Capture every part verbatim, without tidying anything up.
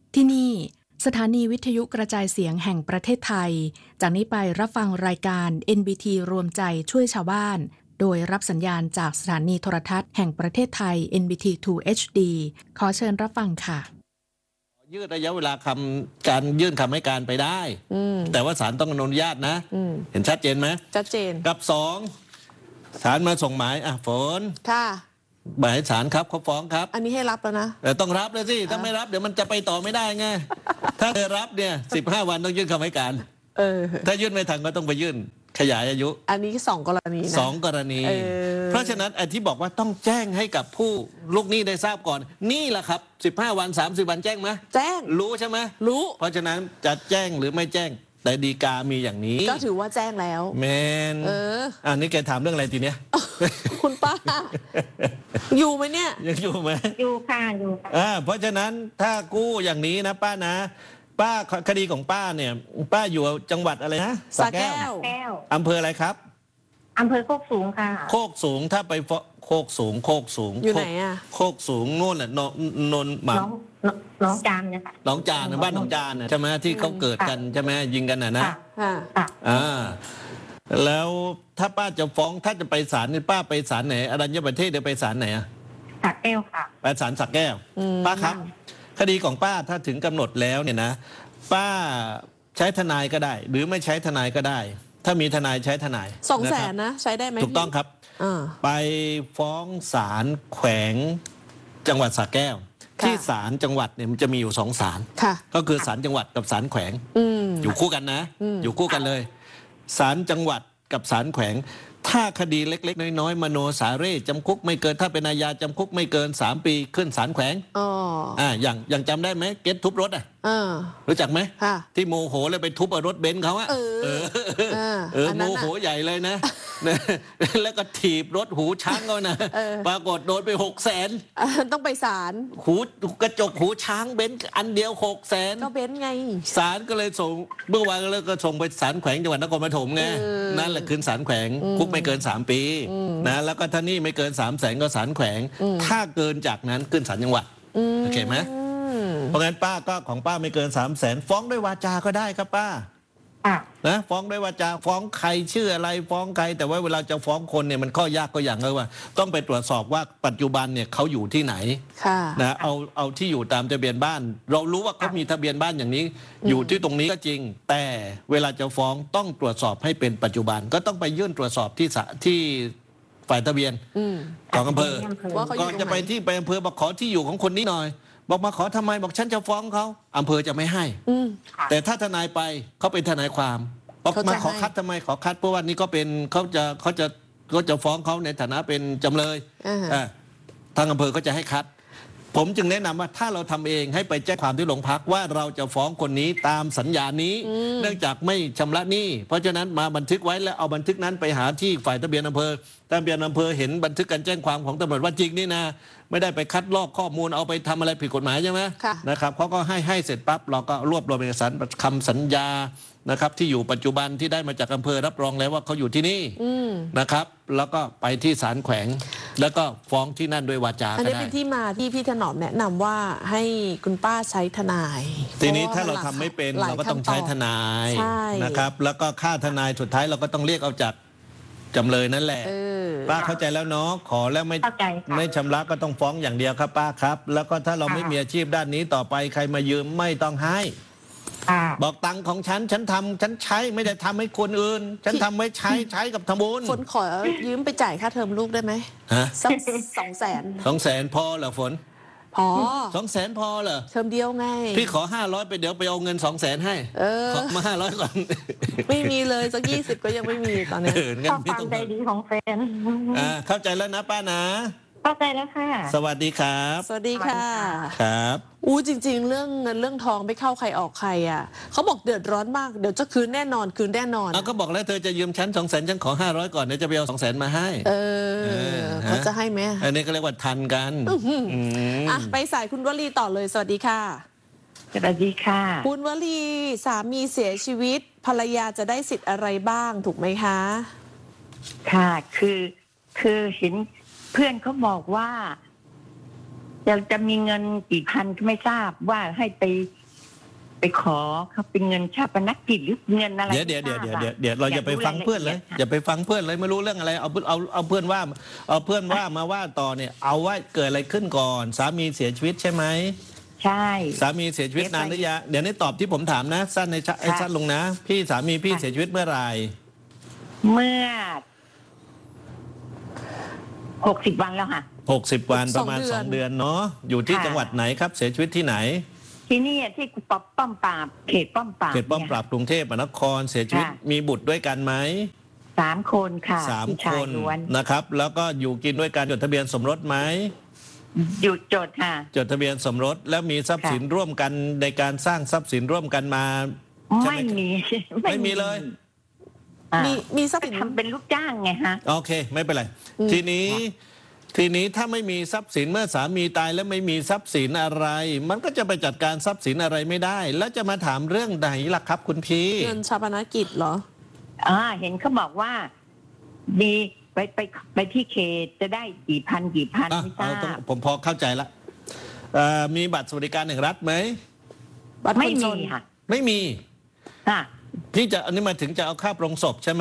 ที่นี่สถานีวิทยุกระจายเสียงแห่งประเทศไทยจากนี้ไปรับฟังรายการ เอ็น บี ที รวมใจช่วยชาวบ้านโดยรับสัญญาณจากสถานีโทรทัศน์แห่งประเทศไทย เอ็น บี ที ทู เอช ดี ขอเชิญรับฟังค่ะยืดระยะเวลาคำการยื่นคำให้การไปได้แต่ว่าศาลต้องอนุญาตนะเห็นชัดเจนไหมชัดเจนกับสองศาลมาส่งหมายอ่ะฝนค่ะหมายศาลครับเขาฟ้องครับอันนี้ให้รับแล้วนะแต่ต้องรับเลยสิถ้าไม่รับเดี๋ยวมันจะไปต่อไม่ได้ไงถ้าเธอรับเนี่ยสิบห้าวันต้องยื่นคำให้การเออถ้ายื่นไม่ทันก็ต้องไปยื่นขยายอายุอันนี้สองกรณีนะสองกรณีเพราะฉะนั้นไอ้ที่บอกว่าต้องแจ้งให้กับผู้ลูกหนี้ได้ทราบก่อนนี่แหละครับสิบห้าวันสามสิบวันแจ้งไหมแจ้งรู้ใช่ไหมรู้เพราะฉะนั้นจะแจ้งหรือไม่แจ้งแต่ฎีกามีอย่างนี้ก็ถือว่าแจ้งแล้วแมนเอออันนี้แกถามเรื่องอะไรทีเนี้ยคุณป้าอยู่ไหมเนี่ยยังอยู่ไหมอยู่ค่ะอยู่อ่าเพราะฉะนั้นถ้ากู้อย่างนี้นะป้านะป้าคดีของป้าเนี่ยป้าอยู่จังหวัดอะไรนะสระแก้วอำเภออะไรครับอำเภอโคกสูงค่ะโคกสูงถ้าไปโคกสูงโคกสูงอยู่ไหนอ่ะโคกสูงโน่นแหละนนนหมาน้องจานเนี่ยค่ะน้องจานบ้านน้องจานใช่ไหมที่เขาเกิดกันใช่ไหมยิงกันน่ะนะอ่าแล้วถ้าป้าจะฟ้องถ้าจะไปศาลนี่ป้าไปศาลไหนอรัญญประเทศเดี๋ยวไปศาลไหนอ่ะสระแก้วค่ะไปศาลสระแก้วป้าครับคดีของป้าถ้าถึงกำหนดแล้วเนี่ยนะป้าใช้ทนายก็ได้หรือไม่ใช้ทนายก็ได้ถ้ามีทนายใช้ทนายสองแสนนะใช้ได้ไหมถูกต้องครับไปฟ้องศาลแขวงจังหวัดสระแก้วที่ศาลจังหวัดเนี่ยมันจะมีอยู่สองศาลก็คือศาลจังหวัดกับศาลแขวงอยู่คู่กันนะอยู่คู่กันเลยศาลจังหวัดกับศาลแขวงถ้าคดีเล็กๆน้อยๆมโนสาเร่จำคุกไม่เกินถ้าเป็นอาญาจำคุกไม่เกินสามปีขึ้นศาลแขวงอ๋ออ่าอย่างอย่างจำได้ไหมเก็ตทุบรถอ่ะรู้จักไหมที่โมโหเลยไปทุบรถเบนซ์เขาอะเออเออโมโหใหญ่เลยนะแล้วก็ถีบรถหูช้างเขานะปรากฏโดนไปหกแสนต้องไปศาลหูกระจกหูช้างเบนซ์อันเดียวหกแสนก็เบนซ์ไงศาลก็เลยส่งเมื่อวานแล้วก็ส่งไปศาลแขวงจังหวัดนครปฐมไงนั่นแหละขึ้นศาลแขวงคุกไม่เกินสามปีนะแล้วก็ถ้านี่ไม่เกินสามแสนก็ศาลแขวงถ้าเกินจากนั้นขึ้นศาลจังหวัดโอเคไหมเพราะงั้นป้าก็ของป้าไม่เกินสามแสนฟ้องด้วยวาจาก็ได้ครับป้านะฟ้องด้วยวาจาฟ้องใครชื่ออะไรฟ้องใครแต่ว่าเวลาจะฟ้องคนเนี่ยมันข้อยากก็อย่างเลยว่าต้องไปตรวจสอบว่าปัจจุบันเนี่ยเขาอยู่ที่ไหนนะเอาเอาที่อยู่ตามทะเบียนบ้านเรารู้ว่าเขามีทะเบียนบ้านอย่างนี้อยู่ที่ตรงนี้ก็จริงแต่เวลาจะฟ้องต้องตรวจสอบให้เป็นปัจจุบันก็ต้องไปยื่นตรวจสอบที่ที่ฝ่ายทะเบียนของอำเภอก่อนจะไปที่ไปอำเภอบอกขอที่อยู่ของคนนี้หน่อยบอกมาขอทำไมบอกฉันจะฟ้องเขาอำเภอจะไม่ให้แต่ถ้าทนายไปเขาเป็นทนายความบอกมาขอคัดทำไมขอคัดเพราะว่านี่ก็เป็นเขาจะเขาจะเขาจะฟ้องเขาในฐานะเป็นจำเลยทางอำเภอก็จะให้คัดผมจึงแนะนำว่าถ้าเราทำเองให้ไปแจ้งความที่โรงพักว่าเราจะฟ้องคนนี้ตามสัญญานี้เนื่องจากไม่ชำระหนี้เพราะฉะนั้นมาบันทึกไว้แล้วเอาบันทึกนั้นไปหาที่ฝ่ายทะเบียนอำเภอทะเบียนอำเภอเห็นบันทึกการแจ้งความของตำรวจว่าจริงนี่นะไม่ได้ไปคัดลอกข้อมูลเอาไปทำอะไรผิดกฎหมายใช่ไหมนะครับเขาก็ให้ให้เสร็จปั๊บเราก็รวบรวมเอกสารคำสัญญานะครับที่อยู่ปัจจุบันที่ได้มาจากอำเภอรับรองแล้วว่าเขาอยู่ที่นี่นะครับแล้วก็ไปที่ศาลแขวงแล้วก็ฟ้องที่นั่นด้วยวาจาก็ได้อันนี้เป็นที่มาที่พี่ถนอมแนะนำว่าให้คุณป้าใช้ทนายทีนี้ถ้าเราทำไม่เป็นเราก็ต้องใช้ทนายนะครับแล้วก็ค่าทนายสุดท้ายเราก็ต้องเรียกเอาจากจำเลยนั่นแหละป้าเข้าใจแล้วเนาะขอแล้วไม่ไม่ชำระก็ต้องฟ้องอย่างเดียวครับป้าครับแล้วก็ถ้าเราไม่มีอาชีพด้านนี้ต่อไปใครมายืมไม่ต้องให้บอกตังค์ของฉันฉันทำฉันใช้ไม่ได้ทำให้คนอื่นฉันทำไว้ใช้ใช้กับทำบุญฝนขอยืมไปจ่ายค่าเทอมลูกได้ไหมฮะสักสองแสนสองแสนพอเหรอฝนพอสองแสนพอเหรอเทอมเดียวไงพี่ขอห้าร้อยไปเดี๋ยวไปเอาเงินสองแสนให้เออขอมาห้าร้อยก่อนไม่มีเลยสักยี่สิบก็ยังไม่มีตอนนี้ข้อความใจดีของแฟนอ่าเข้าใจแล้วนะป้านะเข้าใจแล้วค่ะสวัสดีครับสวัสดีค่ะครับอู้จริงๆเรื่องเงินเรื่องทองไม่เข้าใครออกใครอ่ะเขาบอกเดือดร้อนมากเดี๋ยวจะคืนแน่นอนคืนแน่นอนอ่ะก็บอกแล้วเธอจะยืมฉันสองแสนฉันขอห้าร้อยก่อนเดี๋ยวจะไปเอาสองแสนมาให้เออเขาจะให้ไหมอันนี้ก็เรียกว่าทันกันอ่ะไปสายคุณวลีต่อเลยสวัสดีค่ะสวัสดีค่ะคุณวลีสามีเสียชีวิตภรรยาจะได้สิทธิ์อะไรบ้างถูกไหมคะค่ะคือคือเห็นเพื่อนเขาบอกว่าจะจะมีเงินกี่พันก็ไม่ทราบว่าให้ไปไปขอเขาเป็นเงินชาปนกิจหรือเงินอะไรเดี๋ยวเดี๋ยวเดี๋ยวไม่ทราบเดี๋ยวเดี๋ยวเราอย่าไปฟังเพื่อนเลย อย่าไปฟังเพื่อนเลยไม่รู้เรื่องอะไรเอาเอาเอาเพื่อนว่าเอาเพื่อนว่ามาว่าต่อเนี่ยเอาว่าเกิดอะไรขึ้นก่อนสามีเสียชีวิตใช่ไหมใช่สามีเสียชีวิตนานหรือยังเดี๋ยวนี้ตอบที่ผมถามนะสั้นในไอ้สั้นลงนะพี่สามีพี่เสียชีวิตเมื่อไหร่เมื่อหกสิบวันแล้วค่ะหกสิบวันประมาณสองเดือนเนาะอยู่ที่จังหวัดไหนครับเสียชีวิตที่ไหนที่นี่ที่ป้อมป้อมปราบเขตป้อมปราบเขตป้อมปราบกรุงเทพมหานครเสียชีวิตมีบุตรด้วยกันไหมสามคนค่ะสามคนนะครับแล้วก็อยู่กินด้วยกันจดทะเบียนสมรสไหมอยู่จดค่ะจดทะเบียนสมรสแล้วมีทรัพย์สินร่วมกันในการสร้างทรัพย์สินร่วมกันมาไม่มีไม่มีเลยมีมีทรัพย์สินทำเป็นลูกจ้างไงฮะโอเคไม่เป็นไรทีนี้ทีนี้ถ้าไม่มีทรัพย์สินเมื่อสามีตายแล้วไม่มีทรัพย์สินอะไรมันก็จะไปจัดการทรัพย์สินอะไรไม่ได้แล้วจะมาถามเรื่องไหนล่ะครับคุณพี่เงินชาปนกิจเหรออ่าเห็นเขาบอกว่าดีไปไปไปที่เขตจะได้กี่พันกี่พันไม่ทราบผมพอเข้าใจละมีบัตรสวัสดิการแห่งรัฐไหมบัตรไม่มีค่ะไม่มีค่ะพี่จะอันนี้มาถึงจะเอาค่าปรงศพใช่ไหม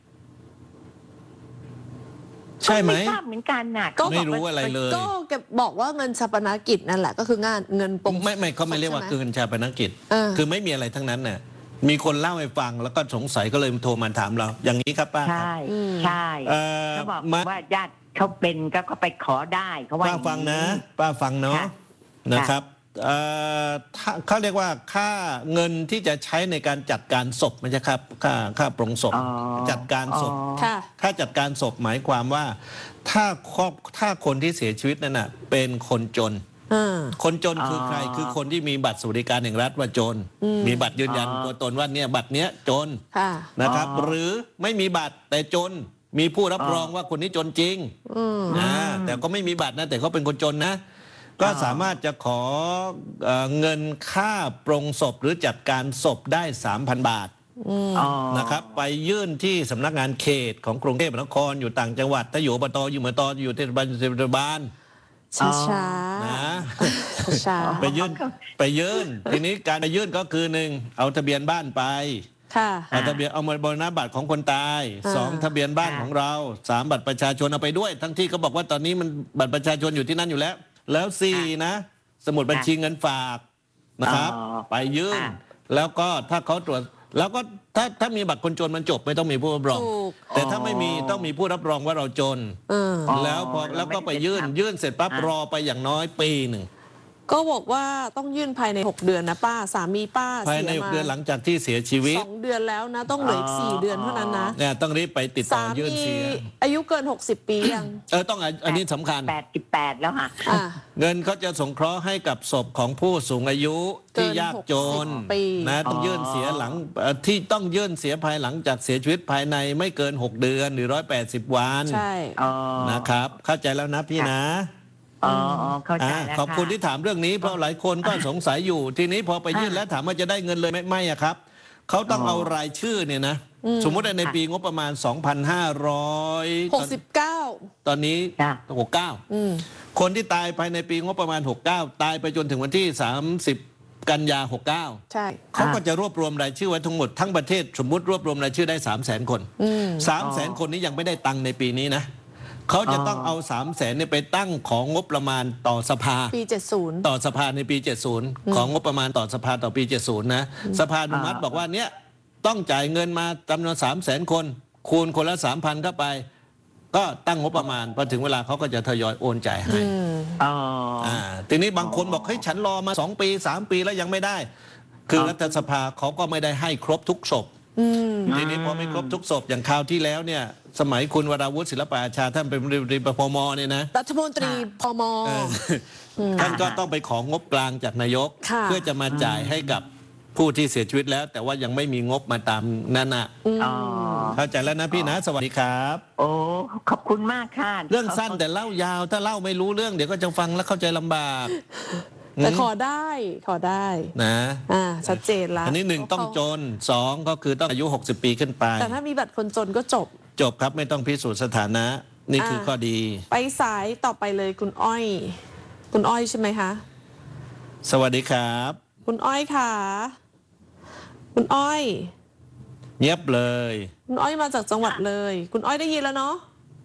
ใช่ไหมไม่ทราบเหมือนกันน่ะก็ไม่รู้อะไรเลยก็แกบอกว่าเงินชาปนกิจนั่นแหละก็คืองานเงินปรงไม่ไม่เขาไม่เรียกว่าเงินชาปนกิจคือไม่มีอะไรทั้งนั้นน่ะมีคนเล่าให้ฟังแล้วก็สงสัยก็เลยโทรมาถามเราอย่างนี้ครับป้าใช่ใช่เขาบอกว่าญาติเขาเป็นก็ก็ไปขอได้เขาว่าป้าฟังนะป้าฟังเนาะนะครับเขาเรียกว่าค่าเงินที่จะใช้ในการจัดการศพไม่ใช่ครับค่าค่าปรงศพจัดการศพค่าจัดการศพหมายความว่าถ้าครอบถ้าคนที่เสียชีวิตนั่นน่ะเป็นคนจนคนจนคือใครคือคนที่มีบัตรสวัสดิการแห่งรัฐว่าจนมีบัตรยืนยันตัวตนว่าเนี่ยบัตรเนี้ยจนนะครับหรือไม่มีบัตรแต่จนมีผู้รับรองว่าคนนี้จนจริงนะแต่ก็ไม่มีบัตรนะแต่เขาเป็นคนจนนะก็สามารถจะขอเงินค่าปรงศพหรือจัดการศพได้ สามพัน บาทนะครับไปยื่นที่สำนักงานเขตของกรุงเทพมหานครอยู่ต่างจังหวัดถ้าอยู่อบตอยู่เมืองตออยู่เทศบาลเทศบาลช้าช้านะไปยื่นไปยื่นทีนี้การไปยื่นก็คือหนึ่งเอาทะเบียนบ้านไปเอาทะเบียนเอามรณบัตรของคนตายสองทะเบียนบ้านของเราสามบัตรประชาชนเอาไปด้วยทั้งที่เขาบอกว่าตอนนี้มันบัตรประชาชนอยู่ที่นั่นอยู่แล้วแล้วสี่นะสมุดบัญชีเงินฝากนะครับไปยื่นแล้วก็ถ้าเขาตรวจแล้วก็ถ้าถ้ามีบัตรคนจนมันจบไม่ต้องมีผู้รับรองแต่ถ้าไม่มีต้องมีผู้รับรองว่าเราจนแล้วพอแล้วก็ไปยื่นยื่นเสร็จปั๊บรอไปอย่างน้อยปีหนึ่งก็บอกว่าต้องยื่นภายในหกเดือนนะป้าสามีป้าภายในหกเดือนหลังจากที่เสียชีวิตสองเดือนแล้วนะต้องเหลืออีกสี่เดือนเท่านั้นนะเนี่ยต้องรีบไปติดต่อยื่นเสียอายุเกินหกสิบปียังเออต้องอันนี้สำคัญแปดสิบแปดแล้วค่ะเงินเขาจะสงเคราะห์ให้กับศพของผู้สูงอายุที่ยากจนนะต้องยื่นเสียหลังที่ต้องยื่นเสียภายหลังจากเสียชีวิตภายในไม่เกินหกเดือนหรือหนึ่งร้อยแปดสิบวันใช่นะครับเข้าใจแล้วนะพี่นะอ๋อเข้าใจแล้วขอบคุณที่ถามเรื่องนี้เพราะหลายคนก็สงสัยอยู่ทีนี้พอไปยื่นแล้วถามว่าจะได้เงินเลยไหมไม่อะครับเขาต้องเอารายชื่อเนี่ยนะสมมติในปีงบประมาณ สองพันห้าร้อยหกสิบเก้าตอนนี้หกสิบเก้าคนที่ตายภายในปีงบประมาณหกสิบเก้าตายไปจนถึงวันที่สามสิบกันยาหกสิบเก้าใช่เขาก็จะรวบรวมรายชื่อไว้ทั้งหมดทั้งประเทศสมมุติรวบรวมรายชื่อได้ สามแสน คนสามแสน คนนี้ยังไม่ได้ตังค์ในปีนี้นะเขาจะต้องเอาสามแสนเนี่ยไปตั้งของงบประมาณต่อสภาปีเจ็ดสิบต่อสภาในปีเจ็ดสิบของงบประมาณต่อสภาต่อปีเจ็ดสิบนะสภาอนุมัติบอกว่าเนี้ยต้องจ่ายเงินมาจำนวนสามแสนคนคูณคนละสามพันเข้าไปก็ตั้งงบประมาณพอถึงเวลาเขาก็จะทยอยโอนจ่ายให้อ่าทีนี้บางคนบอกเฮ้ยฉันรอมาสองปีสามปีแล้วยังไม่ได้คือรัฐสภาเขาก็ไม่ได้ให้ครบทุกศพทีนี้พอไม่ครบทุกศพอย่างคราวที่แล้วเนี่ยสมัยคุณวราวุฒิศิลปอาชาท่านเป็นรัฐมนตรีพมเนี่ยนะรัฐมนตรีพมท่านก็ต้องไปของงบกลางจากนายกเพื่อจะมาจ่ายให้กับผู้ที่เสียชีวิตแล้วแต่ว่ายังไม่มีงบมาตามนั่นน่ะเข้าใจแล้วนะพี่นะสวัสดีครับโอ้ขอบคุณมากค่ะเรื่องสั้นแต่เล่ายาวถ้าเล่าไม่รู้เรื่องเดี๋ยวก็จะฟังแล้วเข้าใจลำบากแต่ขอได้ขอได้นะอ่าชัดเจนแล้วอันนี้หนึ่งต้องจนสองก็คือต้องอายุหกสิบปีขึ้นไปแต่ถ้ามีบัตรคนจนก็จบจบครับไม่ต้องพิสูจน์สถานะนี่คือข้อดีไปสายต่อไปเลยคุณอ้อยคุณอ้อยใช่ไหมคะสวัสดีครับคุณอ้อยค่ะคุณอ้อยเงียบเลยคุณอ้อยมาจากจังหวัดเลย คุณอ้อยได้ยินแล้วเนาะ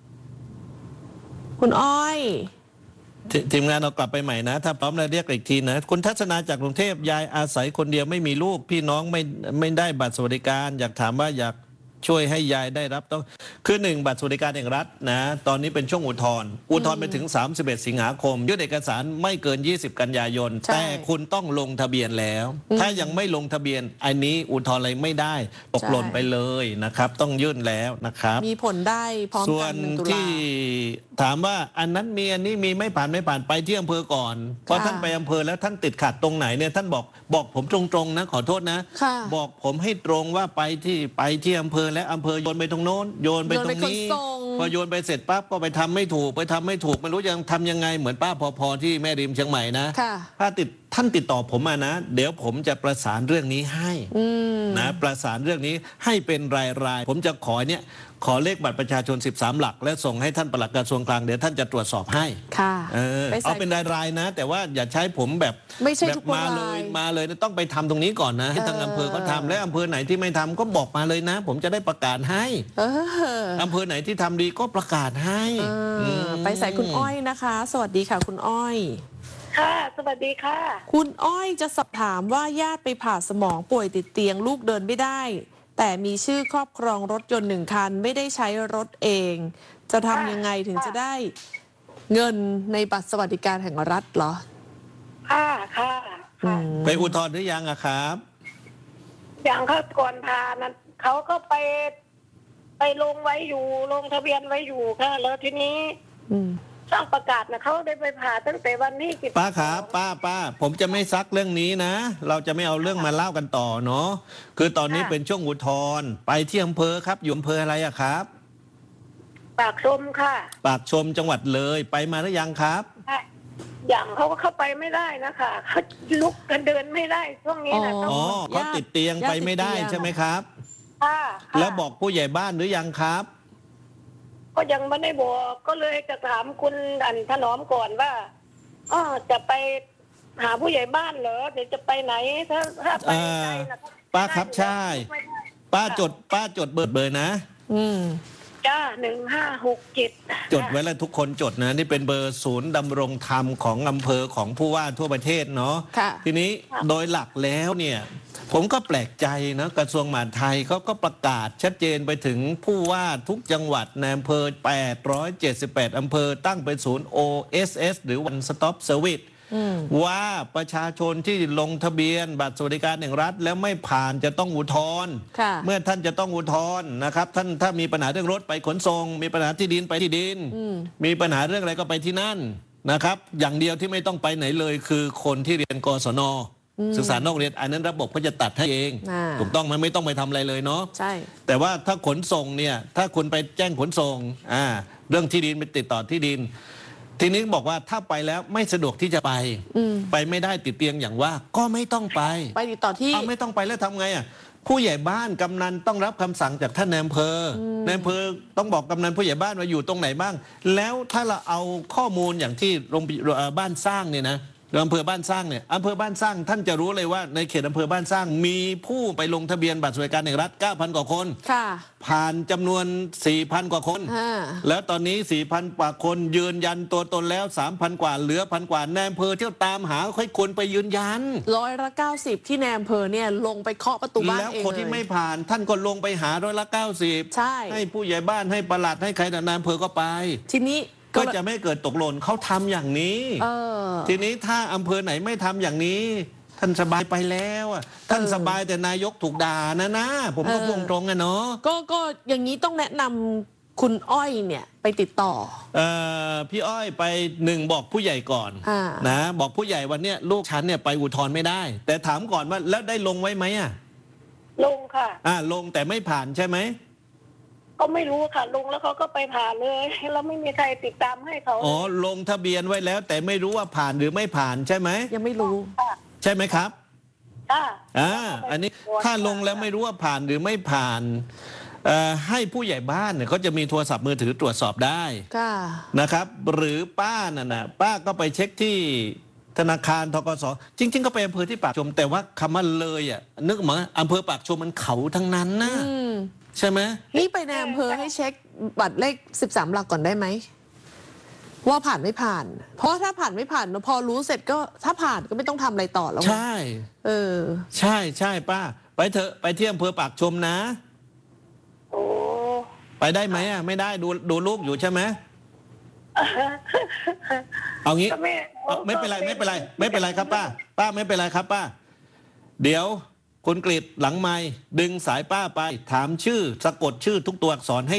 คุณอ้อยททีมงานเรากลับไปใหม่นะถ้าพร้อมแล้วเรียกอีกทีนะคุณทัศนาจากกรุงเทพยายอาศัยคนเดียวไม่มีลูกพี่น้องไม่ไม่ได้บัตรสวัสดิการอยากถามว่าอยากช่วยให้ยายได้รับต้องคือหนึ่งบัตรสวัสดิการแห่งรัฐนะตอนนี้เป็นช่วงอุทธรณ์อุทธรณ์ไปถึงสามสิบเอ็ดสิงหาคมยื่นเอกสารไม่เกินยี่สิบกันยายนแต่คุณต้องลงทะเบียนแล้วถ้ายังไม่ลงทะเบียนอันนี้อุทธรณ์อะไรไม่ได้ตกหล่นไปเลยนะครับต้องยื่นแล้วนะครับมีผลได้พร้อมกันส่วนที่ถามว่าอันนั้นมีอันนี้มีไม่ผ่านไม่ผ่านไปที่อำเภอก่อนเพราะท่านไปอำเภอแล้วท่านติดขัดตรงไหนเนี่ยท่านบอกบอกผมตรงๆนะขอโทษนะบอกผมให้ตรงว่าไปที่ไปที่อำเภอและอำเภอโยนไปตรงโน้นโยนไปตรงนี้พอโยนไปเสร็จปั๊บก็ไปทำไม่ถูกไปทำไม่ถูกไม่รู้จะทำยังไงเหมือนป้าพอพอที่แม่ริมเชียงใหม่นะถ้าติดท่านติดต่อผมมานะเดี๋ยวผมจะประสานเรื่องนี้ให้นะประสานเรื่องนี้ให้เป็นรายๆผมจะขอเนี่ยขอเลขบัตรประชาชนสิบสามหลักและส่งให้ท่านปลัดกระทรวงคลังเดี๋ยวท่านจะตรวจสอบให้ค่ะเออเอาเป็นรายๆนะแต่ว่าอย่าใช้ผมแบบไม่ใช่ทุกมาเลยมาเลยต้องไปทำตรงนี้ก่อนนะให้ทางอำเภอเขาทำและอำเภอไหนที่ไม่ทำก็บอกมาเลยนะผมจะได้ประกาศให้อำเภอไหนที่ทำดีก็ประกาศให้ไปใส่คุณอ้อยนะคะสวัสดีค่ะคุณอ้อยค่ะสวัสดีค่ะคุณอ้อยจะสอบถามว่าญาติไปผ่าสมองป่วยติดเตียงลูกเดินไม่ได้แต่มีชื่อครอบครองรถยนต์หนึ่งคันไม่ได้ใช้รถเองจะทำยังไงถึงจะได้เงินในบัตรสวัสดิการแห่งรัฐเหรอค่ะค่ะไปอุทธรณ์หรือยังอะครับอย่างเขาก่อนพานั้นเขาก็ไปไปลงไว้อยู่ลงทะเบียนไว้อยู่ค่ะแล้วทีนี้ช่างประกาศนะเขาได้ไปผ่าตั้งแต่วันนี้ป้าครับป้าป้าผมจะไม่ซักเรื่องนี้นะเราจะไม่เอาเรื่องมาเล่ากันต่อเนาะคือตอนนี้เป็นช่วงอุทธรณ์ไปที่อำเภอครับอยู่อำเภออะไรอะครับปากชมค่ะปากชมจังหวัดเลยไปมาหรือยังครับอย่างเขาก็เข้าไปไม่ได้นะคะเขาลุกกันเดินไม่ได้ช่วงนี้นะอ๋อเขาติดเตียงไปไม่ได้ใช่ไหมครับค่ะแล้วบอกผู้ใหญ่บ้านหรือยังครับก็ยังไม่ได้บอกก็เลยจะถามคุณอันถนอมก่อนว่าอ๋อจะไปหาผู้ใหญ่บ้านเหรอเดี๋ยวจะไปไหนถ้าถ้าไปไกลนะป้าครับใช่ป้าจดป้าจดเบอร์เบอร์นะอืมจ้าหนึ่งห้าหกเจ็ดจดไว้แล้วทุกคนจดนะนี่เป็นเบอร์ศูนย์ดำรงธรรมของอำเภอของผู้ว่าทั่วประเทศเนาะทีนี้โดยหลักแล้วเนี่ยผมก็แปลกใจนะกระทรวงมหาดไทยเขาก็ประกาศชัดเจนไปถึงผู้ว่าทุกจังหวัดในอำเภอแปดร้อยเจ็ดสิบแปดอำเภอตั้งเป็นศูนย์ โอ เอส เอส หรือ One Stop Service ว่าประชาชนที่ลงทะเบียนบัตรสวัสดิการแห่งรัฐแล้วไม่ผ่านจะต้องอุทธรณ์เมื่อท่านจะต้องอุทธรณ์นะครับท่านถ้ามีปัญหาเรื่องรถไปขนส่งมีปัญหาที่ดินไปที่ดินมีปัญหาเรื่องอะไรก็ไปที่นั่นนะครับอย่างเดียวที่ไม่ต้องไปไหนเลยคือคนที่เรียนกศน.ศึกษานอกเรียนอันนั้นระบบเขาจะตัดให้เองถูกต้องมันไม่ต้องไปทำอะไรเลยเนาะใช่แต่ว่าถ้าขนส่งเนี่ยถ้าคุณไปแจ้งขนส่งอ่าเรื่องที่ดินไปติดต่อที่ดินทีนี้บอกว่าถ้าไปแล้วไม่สะดวกที่จะไปไปไม่ได้ติดเตียงอย่างว่าก็ไม่ต้องไปไปติดต่อที่เอาไม่ต้องไปแล้วทำไงอ่ะผู้ใหญ่บ้านกำนันต้องรับคำสั่งจากท่านนายอำเภอนายอำเภอต้องบอกกำนันผู้ใหญ่บ้านว่าอยู่ตรงไหนบ้างแล้วถ้าเราเอาข้อมูลอย่างที่โรงบ้านสร้างเนี่ยนะอำเภอบ้านสร้างเนี่ยอำเภอบ้านสร้างท่านจะรู้เลยว่าในเขตอำเภอบ้านสร้างมีผู้ไปลงทะเบียนบัตรสวัสดิการแห่งรัฐ เก้าพัน กว่าคนผ่านจำนวน สี่พัน กว่าคนแล้วตอนนี้ สี่พัน กว่าคนยืนยันตัวตนแล้ว สามพัน กว่าเหลือพันกว่าในอำเภอเที่ยวตามหาค่อยคนไปยืนยันร้อยละเก้าสิบที่ในอำเภอเนี่ยลงไปเคาะประตูบ้านเองเลยแล้วคนที่ไม่ผ่านท่านก็ลงไปหาร้อยละเก้าสิบใช่ให้ผู้ใหญ่บ้านให้ปลัดให้ใครในอำเภอก็ไปทีนี้ก็จะไม่เกิดตกหล่นเขาทำอย่างนี้ทีนี้ถ้าอำเภอไหนไม่ทำอย่างนี้ท่านสบายไปแล้วท่านสบายแต่นายกถูกด่านะนะผมก็พูดตรงๆอะเนาะก็ก็อย่างนี้ต้องแนะนำคุณอ้อยเนี่ยไปติดต่อเอ่อพี่อ้อยไปหนึ่งบอกผู้ใหญ่ก่อนนะบอกผู้ใหญ่วันเนี้ยลูกฉันเนี่ยไปอุทธรณ์ไม่ได้แต่ถามก่อนว่าแล้วได้ลงไว้ไหมอะลงค่ะอ่าลงแต่ไม่ผ่านใช่ไหมก็ไม่รู้ค่ะลงแล้วเขาก็ไปผ่านเลยแล้วไม่มีใครติดตามให้เขาอ๋อลงทะเบียนไว้แล้วแต่ไม่รู้ว่าผ่านหรือไม่ผ่านใช่ไหมยังไม่รู้ใช่ไหมครับอ่าอ่าอันนี้ถ้าลงแล้วไม่รู้ว่าผ่านหรือไม่ผ่านให้ผู้ใหญ่บ้านเนี่ยเขาจะมีโทรศัพท์มือถือตรวจสอบได้นะครับหรือป้าน่ะนะป้าก็ไปเช็คที่ธนาคารธกสจริง ๆ ก็ไปอำเภอที่ปากชมแต่ว่าคำว่าเลยอ่ะนึกเหมือนอำเภอปากชมมันเขาทั้งนั้นนะอืมใช่ไหมนี่ไปในอำเภอให้เช็คบัตรเลขสิบสามหลักก่อนได้ไหมว่าผ่านไม่ผ่าน เพราะว่าถ้าผ่านไม่ผ่านพอรู้เสร็จก็ถ้าผ่านก็ไม่ต้องทำอะไรต่อแล้วใช่เออใช่ใช่ป้า ไปเถอะไปที่อำเภอปากชมนะโอ้ไปได้ไหมอ่ะไม่ได้ดูดูลูกอยู่ใช่ไหมเอางี้ก็ไม่เอาไม่เป็นไรไม่เป็นไรไม่เป็นไรครับป้า ป้าไม่เป็นไรครับป้า เดี๋ยวคุณกฤษหลังไมค์ดึงสายป้าไป ถามชื่อสะกดชื่อทุกตัวอักษรให้